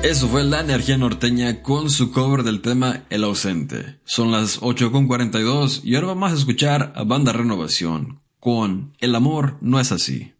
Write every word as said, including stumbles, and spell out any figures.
Eso fue La Energía Norteña con su cover del tema El Ausente. Son las ocho con cuarenta y dos y ahora vamos a escuchar a Banda Renovación con El amor no es así.